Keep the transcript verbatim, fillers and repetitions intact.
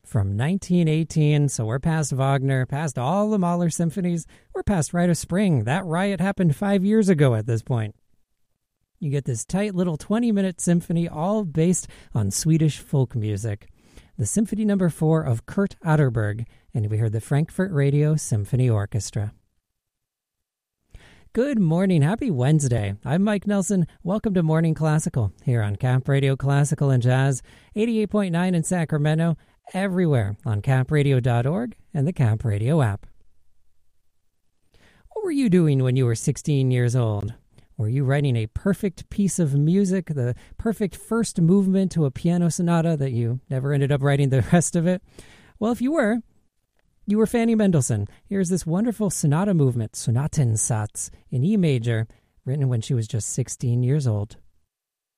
from nineteen eighteen, so we're past Wagner, past all the Mahler symphonies. We're past Rite of Spring. That riot happened five years ago at this point. You get this tight little twenty-minute symphony, all based on Swedish folk music. The Symphony Number Four of Kurt Atterberg, and we heard the Frankfurt Radio Symphony Orchestra. Good morning. Happy Wednesday. I'm Mike Nelson. Welcome to Morning Classical here on Camp Radio Classical and Jazz, eighty-eight point nine in Sacramento, everywhere on camp radio dot org and the Camp Radio app. What were you doing when you were sixteen years old? Were you writing a perfect piece of music, the perfect first movement to a piano sonata that you never ended up writing the rest of it? Well, if you were, you were Fanny Mendelssohn. Here's this wonderful sonata movement, Sonatensatz, in E major, written when she was just sixteen years old.